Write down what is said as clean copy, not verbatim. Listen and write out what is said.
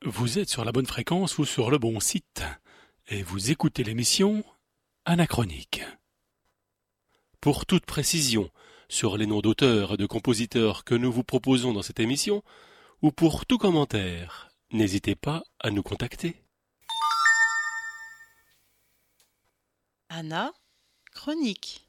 Vous êtes sur la bonne fréquence ou sur le bon site, et vous écoutez l'émission Anachronique. Pour toute précision sur les noms d'auteurs et de compositeurs que nous vous proposons dans cette émission, ou pour tout commentaire, n'hésitez pas à nous contacter. Anachronique.